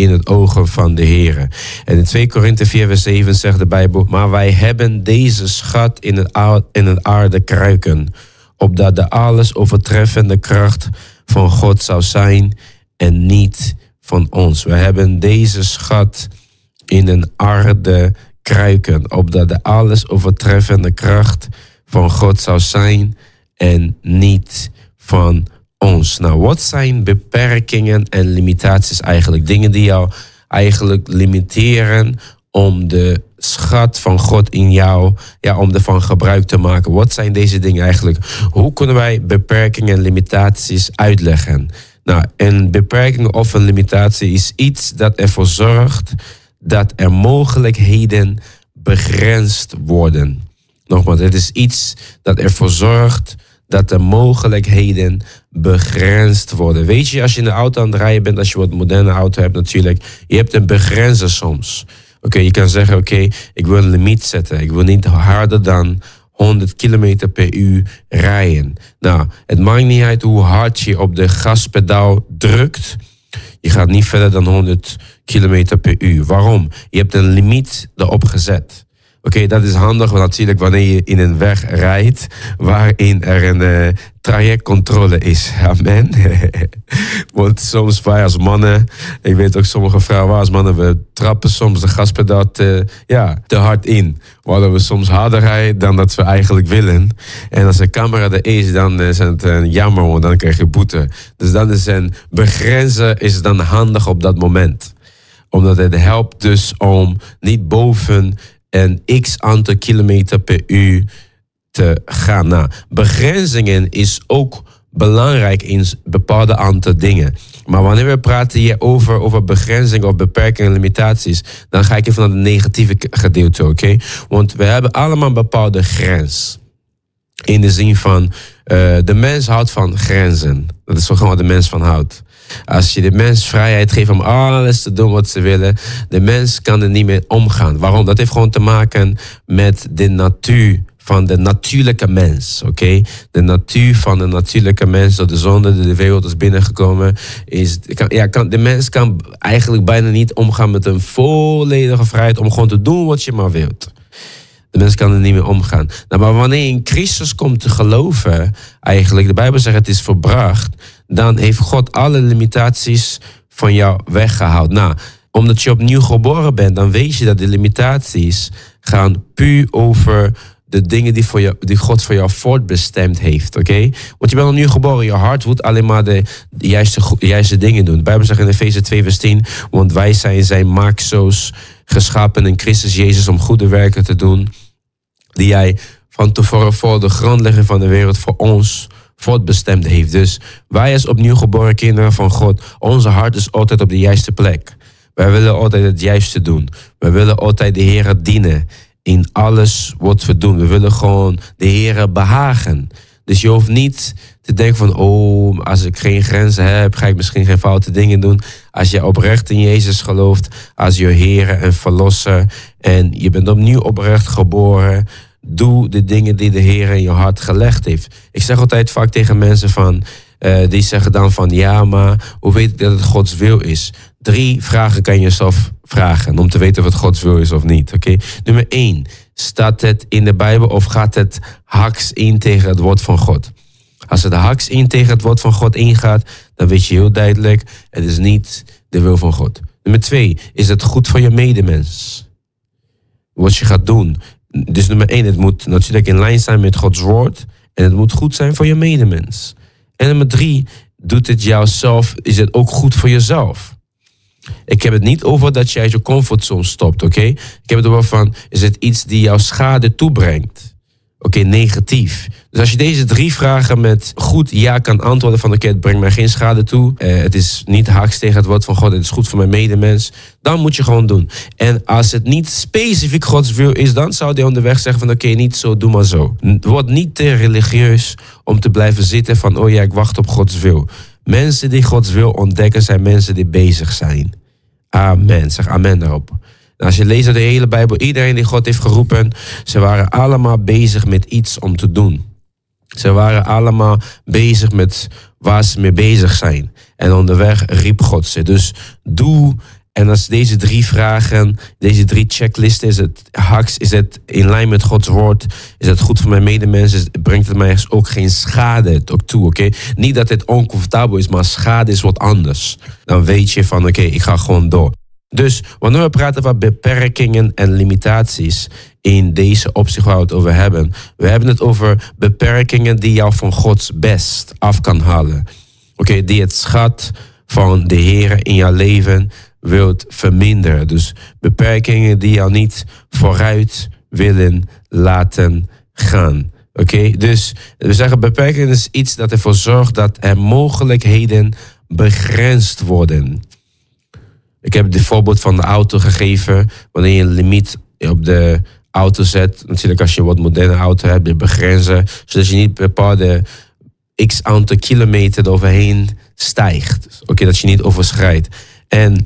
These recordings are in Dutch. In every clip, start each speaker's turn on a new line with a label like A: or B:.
A: in het ogen van de Heer. En in 2 Korinthe 4 vers 7 zegt de Bijbel: maar wij hebben deze schat in het aarde kruiken, opdat de alles overtreffende kracht van God zou zijn en niet van ons. We hebben deze schat in een aarde kruiken, opdat de alles overtreffende kracht van God zou zijn en niet van ons. Nou, wat zijn beperkingen en limitaties eigenlijk? Dingen die jou eigenlijk limiteren om de schat van God in jou, om ervan gebruik te maken. Wat zijn deze dingen eigenlijk? Hoe kunnen wij beperkingen en limitaties uitleggen? Nou, een beperking of een limitatie is iets dat ervoor zorgt dat er mogelijkheden begrensd worden. Nogmaals, het is iets dat ervoor zorgt dat de mogelijkheden begrensd worden. Weet je, als je in de auto aan het rijden bent, als je wat moderne auto hebt natuurlijk, je hebt een begrenzer soms. Oké, je kan zeggen, oké, ik wil een limiet zetten. Ik wil niet harder dan 100 km per uur rijden. Nou, het maakt niet uit hoe hard je op de gaspedaal drukt. Je gaat niet verder dan 100 km per uur. Waarom? Je hebt een limiet erop gezet. Oké, dat is handig natuurlijk wanneer je in een weg rijdt waarin er een trajectcontrole is. Amen. Want soms wij als mannen, ik weet ook sommige vrouwen als mannen, we trappen soms de gaspedaal te hard in. Waardoor we soms harder rijden dan dat we eigenlijk willen. En als de camera er is, dan is het jammer, want dan krijg je boete. Dus dan is een begrenzer is dan handig op dat moment. Omdat het helpt dus om niet boven een x aantal kilometer per uur te gaan. Nou, begrenzingen is ook belangrijk in bepaalde aantal dingen. Maar wanneer we praten hier over begrenzing of beperkingen en limitaties, dan ga ik even naar het negatieve gedeelte, oké? Want we hebben allemaal een bepaalde grens. In de zin van, de mens houdt van grenzen. Dat is gewoon wat de mens van houdt. Als je de mens vrijheid geeft om alles te doen wat ze willen, de mens kan er niet mee omgaan. Waarom? Dat heeft gewoon te maken met de natuur van de natuurlijke mens. Oké? De natuur van de natuurlijke mens, door de zonde die de wereld is binnengekomen, de mens kan eigenlijk bijna niet omgaan met een volledige vrijheid om gewoon te doen wat je maar wilt. De mens kan er niet mee omgaan. Nou, maar wanneer je in Christus komt te geloven, eigenlijk, de Bijbel zegt het is volbracht, dan heeft God alle limitaties van jou weggehaald. Nou, omdat je opnieuw geboren bent, dan weet je dat de limitaties gaan puur over de dingen die God voor jou voortbestemd heeft. Oké? Want je bent opnieuw geboren, je hart moet alleen maar de juiste dingen doen. De Bijbel zegt in Efeze 2 vers 10, want wij zijn maakzoos geschapen in Christus Jezus om goede werken te doen, die hij van tevoren voor de grondlegging van de wereld voor ons voortbestemd heeft. Dus wij als opnieuw geboren kinderen van God, onze hart is altijd op de juiste plek. Wij willen altijd het juiste doen. We willen altijd de Heer dienen in alles wat we doen. We willen gewoon de Heer behagen. Dus je hoeft niet te denken van, als ik geen grenzen heb, ga ik misschien geen foute dingen doen. Als je oprecht in Jezus gelooft, als je Heer en Verlosser, en je bent opnieuw oprecht geboren, doe de dingen die de Heer in je hart gelegd heeft. Ik zeg altijd vaak tegen mensen van, die zeggen dan van, ja, maar hoe weet ik dat het Gods wil is? 3 vragen kan je jezelf vragen om te weten of het Gods wil is of niet. Oké? Nummer 1, staat het in de Bijbel of gaat het haks in tegen het woord van God? Als het haks in tegen het woord van God ingaat, dan weet je heel duidelijk, het is niet de wil van God. Nummer 2, is het goed voor je medemens? Wat je gaat doen. Dus nummer 1, het moet natuurlijk in lijn zijn met Gods woord. En het moet goed zijn voor je medemens. En nummer 3, doet het jouzelf, is het ook goed voor jezelf? Ik heb het niet over dat je uit je comfortzone stopt, oké? Ik heb het over van, is het iets die jou schade toebrengt? Oké, negatief. Dus als je deze 3 vragen met goed ja kan antwoorden van, oké, het brengt mij geen schade toe. Het is niet haaks tegen het woord van God, het is goed voor mijn medemens. Dan moet je gewoon doen. En als het niet specifiek Gods wil is, dan zou hij onderweg zeggen van, oké, niet zo, doe maar zo. Word niet te religieus om te blijven zitten van, ik wacht op Gods wil. Mensen die Gods wil ontdekken zijn mensen die bezig zijn. Amen. Zeg amen daarop. En als je leest uit de hele Bijbel, iedereen die God heeft geroepen, ze waren allemaal bezig met iets om te doen. Ze waren allemaal bezig met waar ze mee bezig zijn. En onderweg riep God ze. Dus doe En als deze 3 vragen, deze 3 checklisten, is het in lijn met Gods woord? Is het goed voor mijn medemensen? Brengt het mij ook geen schade toe, oké? Niet dat het oncomfortabel is, maar schade is wat anders. Dan weet je van, oké, ik ga gewoon door. Dus wanneer we praten over beperkingen en limitaties in deze opzicht waar we het over hebben. We hebben het over beperkingen die jou van Gods best af kan halen. Oké, die het schat van de Heer in jouw leven wilt verminderen. Dus beperkingen die jou niet vooruit willen laten gaan. Oké, dus we zeggen beperkingen is iets dat ervoor zorgt dat er mogelijkheden begrensd worden. Ik heb het voorbeeld van de auto gegeven. Wanneer je een limiet op de auto zet. Natuurlijk als je een wat moderne auto hebt, je begrenzen. Zodat je niet bepaalde x aantal kilometer eroverheen stijgt. Oké, dat je niet overschrijdt. En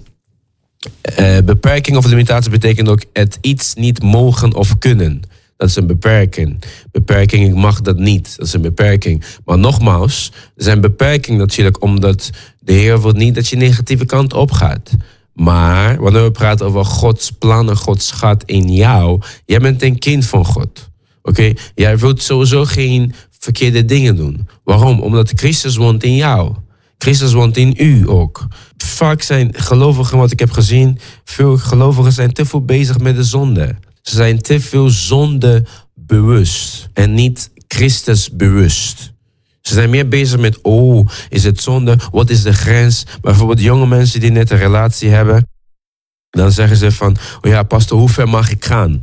A: beperking of limitatie betekent ook het iets niet mogen of kunnen. Dat is een beperking. Beperking, ik mag dat niet. Dat is een beperking. Maar nogmaals, er zijn beperkingen natuurlijk omdat de Heer wil niet dat je negatieve kant opgaat. Maar wanneer we praten over Gods plan en Gods schat in jou, jij bent een kind van God. Oké? Jij wilt sowieso geen verkeerde dingen doen. Waarom? Omdat Christus woont in jou. Christus woont in u ook. Vaak zijn gelovigen, wat ik heb gezien, veel gelovigen zijn te veel bezig met de zonde. Ze zijn te veel zonde bewust en niet Christus bewust. Ze zijn meer bezig met, is het zonde? Wat is de grens? Bijvoorbeeld jonge mensen die net een relatie hebben. Dan zeggen ze van, pastor, hoe ver mag ik gaan?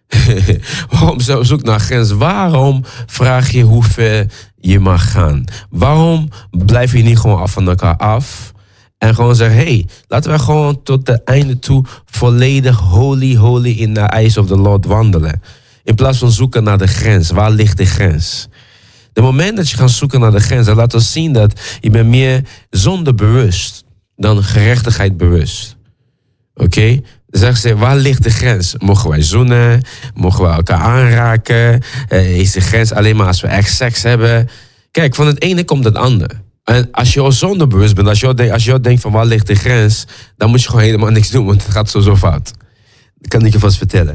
A: Waarom zou je zoeken naar grens? Waarom vraag je hoe ver je mag gaan? Waarom blijf je niet gewoon van elkaar af? En gewoon zeggen, laten we gewoon tot het einde toe volledig holy in the eyes of the Lord wandelen. In plaats van zoeken naar de grens. Waar ligt de grens? De moment dat je gaat zoeken naar de grens, dan laat ons zien dat je bent meer zonde bewust dan gerechtigheid bewust. Oké? Dan zeggen ze, waar ligt de grens? Mogen wij zoenen? Mogen we elkaar aanraken? Is de grens alleen maar als we echt seks hebben? Kijk, van het ene komt het andere. En als je al zondebewust bent, als je denkt van waar ligt de grens, dan moet je gewoon helemaal niks doen, want het gaat zo fout. Dat kan ik je vast vertellen.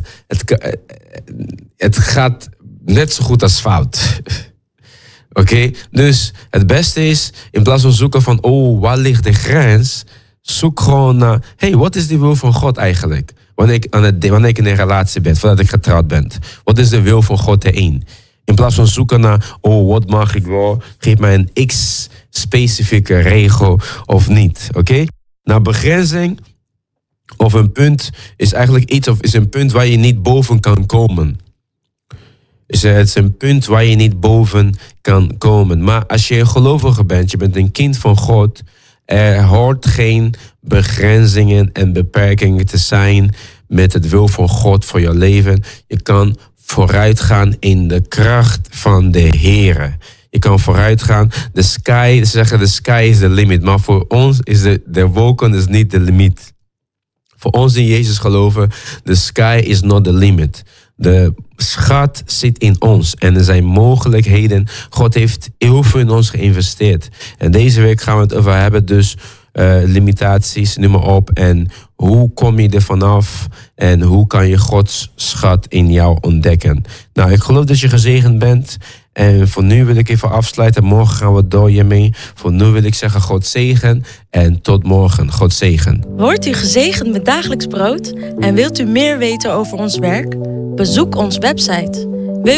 A: Het gaat net zo goed als fout. Oké? Dus het beste is, in plaats van zoeken van, waar ligt de grens? Zoek gewoon naar, wat is de wil van God eigenlijk? Wanneer ik in een relatie ben, voordat ik getrouwd ben. Wat is de wil van God erin? In plaats van zoeken naar, wat mag ik wel? Geef mij een x-specifieke regel of niet. Oké? Nou, begrenzing of een punt is eigenlijk iets of is een punt waar je niet boven kan komen. Het is een punt waar je niet boven kan komen. Maar als je een gelovige bent, je bent een kind van God, er hoort geen begrenzingen en beperkingen te zijn met het wil van God voor je leven. Je kan vooruit gaan in de kracht van de Heer. Je kan vooruit gaan. De sky, ze zeggen de sky is the limit. Maar voor ons is de wolken is niet de limiet. Voor ons in Jezus geloven, the sky is not the limit. De schat zit in ons en er zijn mogelijkheden. God heeft heel veel in ons geïnvesteerd. En deze week gaan we het over hebben, dus limitaties, noem maar op. En hoe kom je er vanaf? En hoe kan je Gods schat in jou ontdekken? Nou, ik geloof dat je gezegend bent. En voor nu wil ik even afsluiten. Morgen gaan we door hiermee. Voor nu wil ik zeggen God zegen. En tot morgen. God zegen.
B: Wordt u gezegend met dagelijks brood? En wilt u meer weten over ons werk? Bezoek ons website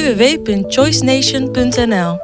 B: www.choicenation.nl.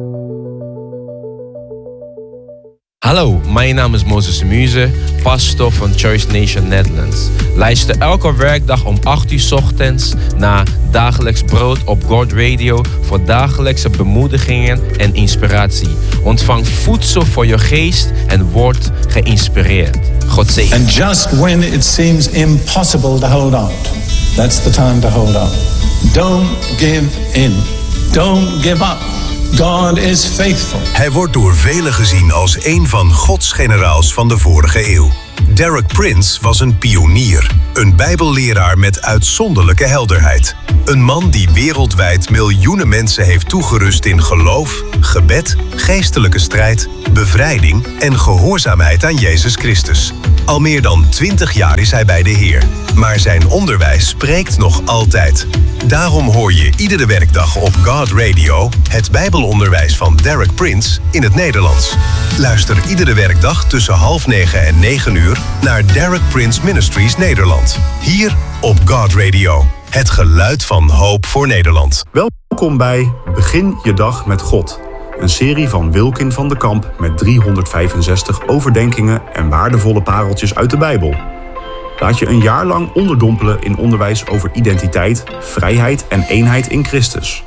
A: Hallo, mijn naam is Moses Muze, pastor van Choice Nation Netherlands. Luister elke werkdag om 8 uur 's ochtends naar Dagelijks Brood op God Radio voor dagelijkse bemoedigingen en inspiratie. Ontvang voedsel voor je geest en word geïnspireerd. God zegen.
C: And just when it seems impossible to hold on, that's the time to hold on. Don't give in. Don't give up. God is faithful.
D: Hij wordt door velen gezien als een van Gods generaals van de vorige eeuw. Derek Prince was een pionier, een bijbelleraar met uitzonderlijke helderheid. Een man die wereldwijd miljoenen mensen heeft toegerust in geloof, gebed, geestelijke strijd, bevrijding en gehoorzaamheid aan Jezus Christus. Al meer dan 20 jaar is hij bij de Heer, maar zijn onderwijs spreekt nog altijd. Daarom hoor je iedere werkdag op God Radio het bijbelonderwijs van Derek Prince in het Nederlands. Luister iedere werkdag tussen 8:30 en 9:00 naar Derek Prince Ministries Nederland. Hier op God Radio, het geluid van hoop voor Nederland.
E: Welkom bij Begin je dag met God. Een serie van Wilkin van de Kamp met 365 overdenkingen en waardevolle pareltjes uit de Bijbel. Laat je een jaar lang onderdompelen in onderwijs over identiteit, vrijheid en eenheid in Christus.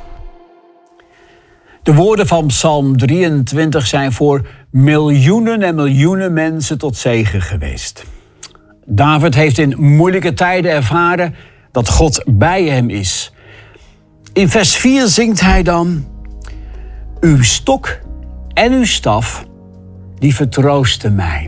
F: De woorden van Psalm 23 zijn voor miljoenen en miljoenen mensen tot zegen geweest. David heeft in moeilijke tijden ervaren dat God bij hem is. In vers 4 zingt hij dan: uw stok en uw staf, die vertroosten mij.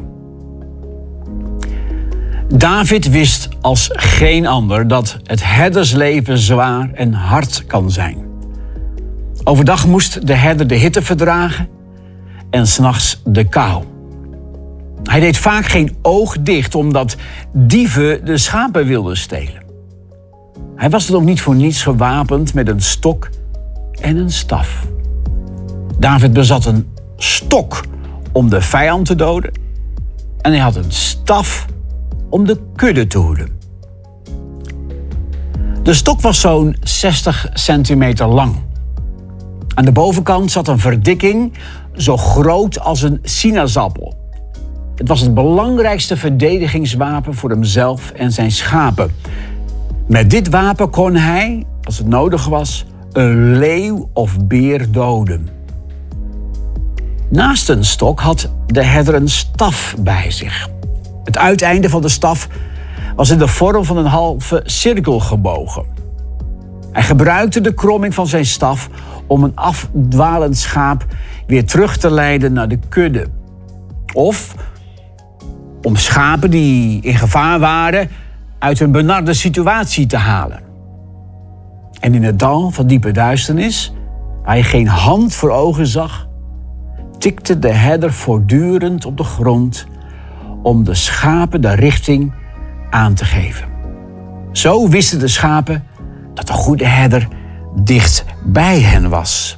F: David wist als geen ander dat het herdersleven zwaar en hard kan zijn. Overdag moest de herder de hitte verdragen en 's nachts de kou. Hij deed vaak geen oog dicht omdat dieven de schapen wilden stelen. Hij was dan ook niet voor niets gewapend met een stok en een staf. David bezat een stok om de vijand te doden en hij had een staf om de kudde te hoeden. De stok was zo'n 60 centimeter lang. Aan de bovenkant zat een verdikking zo groot als een sinaasappel. Het was het belangrijkste verdedigingswapen voor hemzelf en zijn schapen. Met dit wapen kon hij, als het nodig was, een leeuw of beer doden. Naast een stok had de herder een staf bij zich. Het uiteinde van de staf was in de vorm van een halve cirkel gebogen. Hij gebruikte de kromming van zijn staf om een afdwalend schaap weer terug te leiden naar de kudde. Of om schapen die in gevaar waren uit hun benarde situatie te halen. En in het dal van diepe duisternis, waar je geen hand voor ogen zag, tikte de herder voortdurend op de grond om de schapen de richting aan te geven. Zo wisten de schapen dat de goede herder dicht bij hen was.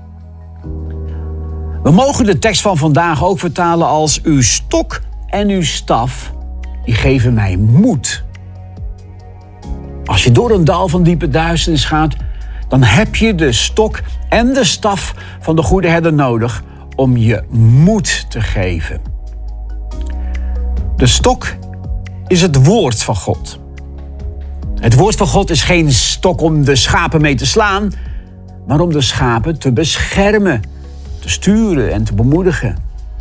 F: We mogen de tekst van vandaag ook vertalen als: uw stok en uw staf, die geven mij moed. Als je door een dal van diepe duisternis gaat, dan heb je de stok en de staf van de goede herder nodig om je moed te geven. De stok is het woord van God. Het woord van God is geen stok om de schapen mee te slaan, maar om de schapen te beschermen, te sturen en te bemoedigen.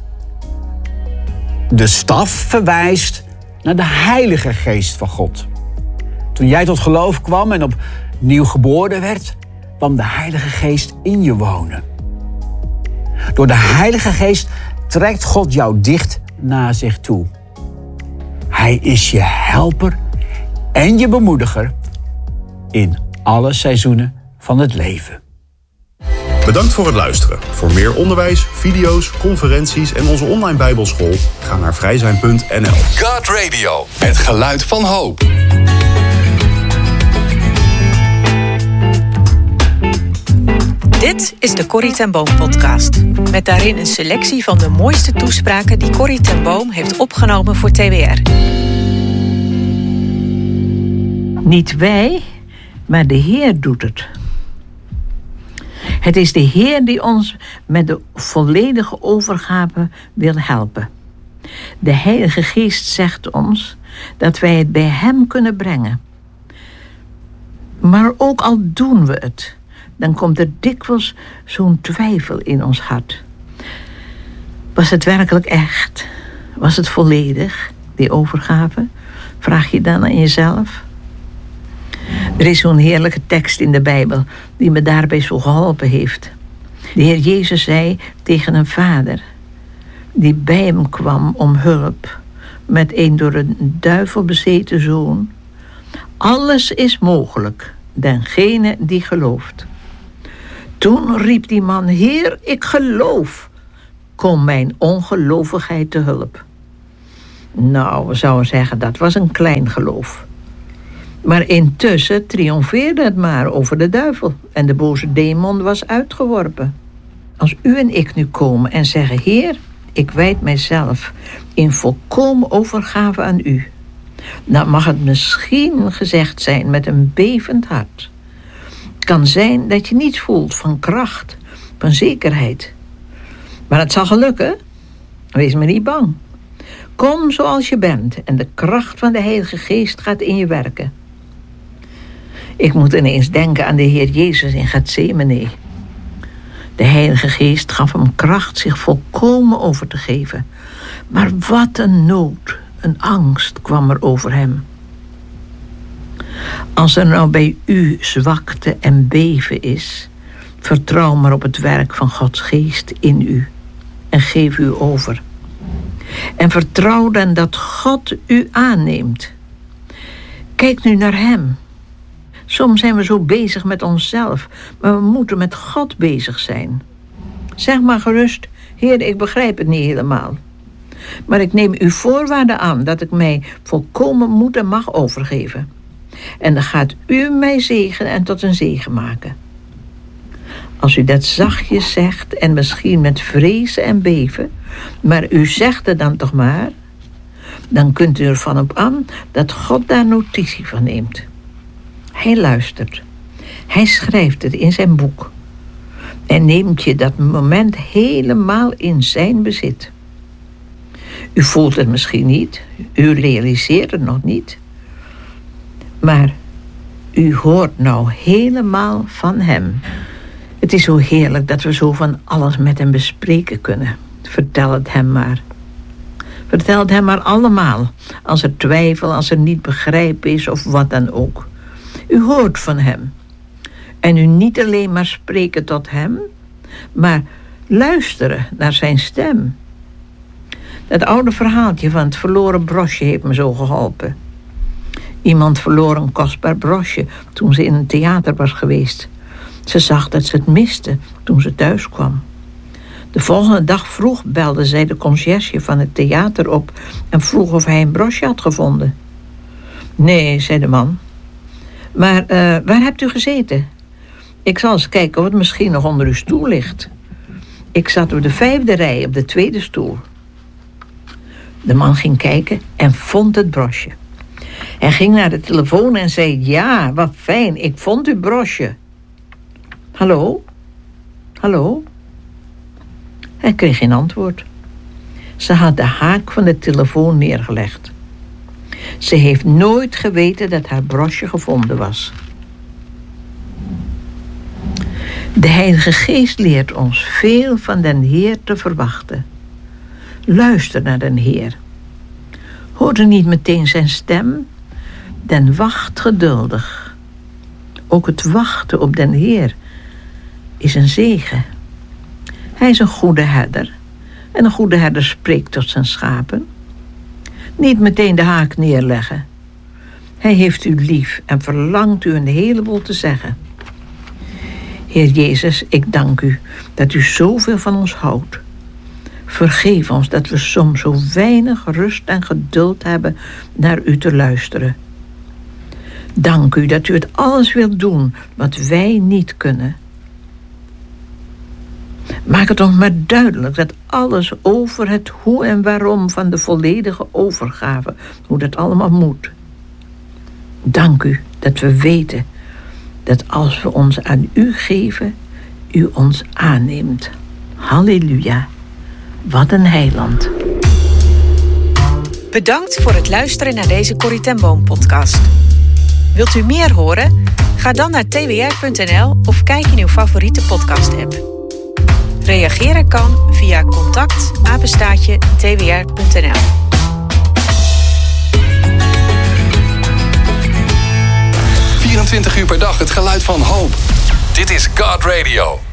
F: De staf verwijst naar de Heilige Geest van God. Toen jij tot geloof kwam en opnieuw geboren werd, kwam de Heilige Geest in je wonen. Door de Heilige Geest trekt God jou dicht naar zich toe. Hij is je helper en je bemoediger in alle seizoenen van het leven.
E: Bedankt voor het luisteren. Voor meer onderwijs, video's, conferenties en onze online bijbelschool ga naar vrijzijn.nl.
D: God Radio, het geluid van hoop.
G: Dit is de Corrie ten Boom podcast. Met daarin een selectie van de mooiste toespraken die Corrie ten Boom heeft opgenomen voor TWR.
H: Niet wij, maar de Heer doet het. Het is de Heer die ons met de volledige overgave wil helpen. De Heilige Geest zegt ons dat wij het bij Hem kunnen brengen. Maar ook al doen we het, dan komt er dikwijls zo'n twijfel in ons hart. Was het werkelijk echt? Was het volledig, die overgave? Vraag je dan aan jezelf? Er is zo'n heerlijke tekst in de Bijbel die me daarbij zo geholpen heeft. De Heer Jezus zei tegen een vader die bij hem kwam om hulp, met een door een duivel bezeten zoon. Alles is mogelijk, dengene die gelooft. Toen riep die man, Heer, ik geloof. Kom mijn ongelovigheid te hulp. Nou, we zouden zeggen, dat was een klein geloof. Maar intussen triomfeerde het maar over de duivel en de boze demon was uitgeworpen. Als u en ik nu komen en zeggen, Heer, ik wijd mijzelf in volkomen overgave aan u, dan mag het misschien gezegd zijn met een bevend hart. Het kan zijn dat je niets voelt van kracht, van zekerheid. Maar het zal gelukken. Wees maar niet bang. Kom zoals je bent en de kracht van de Heilige Geest gaat in je werken. Ik moet ineens denken aan de Heer Jezus in Getsemane. De Heilige Geest gaf hem kracht zich volkomen over te geven. Maar wat een nood, een angst kwam er over hem. Als er nou bij u zwakte en beven is, vertrouw maar op het werk van Gods Geest in u en geef u over. En vertrouw dan dat God u aanneemt. Kijk nu naar hem. Soms zijn we zo bezig met onszelf, maar we moeten met God bezig zijn. Zeg maar gerust, Heer, ik begrijp het niet helemaal. Maar ik neem uw voorwaarden aan dat ik mij volkomen moet en mag overgeven. En dan gaat u mij zegenen en tot een zegen maken. Als u dat zachtjes zegt en misschien met vrezen en beven, maar u zegt het dan toch maar, dan kunt u ervan op aan dat God daar notitie van neemt. Hij luistert. Hij schrijft het in zijn boek. En neemt je dat moment helemaal in zijn bezit. U voelt het misschien niet. U realiseert het nog niet. Maar u hoort nou helemaal van hem. Het is zo heerlijk dat we zo van alles met hem bespreken kunnen. Vertel het hem maar. Vertel het hem maar allemaal. Als er twijfel, als er niet begrijpen is of wat dan ook. U hoort van hem. En u niet alleen maar spreken tot hem, maar luisteren naar zijn stem. Dat oude verhaaltje van het verloren brosje heeft me zo geholpen. Iemand verloor een kostbaar brosje toen ze in een theater was geweest. Ze zag dat ze het miste toen ze thuis kwam. De volgende dag vroeg belde zij de conciërge van het theater op en vroeg of hij een brosje had gevonden. Nee, zei de man. Maar waar hebt u gezeten? Ik zal eens kijken of het misschien nog onder uw stoel ligt. Ik zat op de 5e rij op de 2e stoel. De man ging kijken en vond het brosje. Hij ging naar de telefoon en zei, ja, wat fijn, ik vond uw brosje. Hallo? Hallo? Hij kreeg geen antwoord. Ze had de haak van de telefoon neergelegd. Ze heeft nooit geweten dat haar brosje gevonden was. De Heilige Geest leert ons veel van den Heer te verwachten. Luister naar den Heer. Hoor niet meteen zijn stem, dan wacht geduldig. Ook het wachten op den Heer is een zegen. Hij is een goede herder en een goede herder spreekt tot zijn schapen. Niet meteen de haak neerleggen. Hij heeft u lief en verlangt u een heleboel te zeggen. Heer Jezus, ik dank u dat u zoveel van ons houdt. Vergeef ons dat we soms zo weinig rust en geduld hebben naar u te luisteren. Dank u dat u het alles wilt doen wat wij niet kunnen. Maak het ons maar duidelijk dat alles over het hoe en waarom van de volledige overgave, hoe dat allemaal moet. Dank u dat we weten dat als we ons aan u geven, u ons aanneemt. Halleluja. Wat een heiland.
G: Bedankt voor het luisteren naar deze Corrie ten Boom podcast. Wilt u meer horen? Ga dan naar twr.nl of kijk in uw favoriete podcast-app. Reageren kan via contact@twr.nl.
I: 24 uur per dag het geluid van hoop. Dit is God Radio.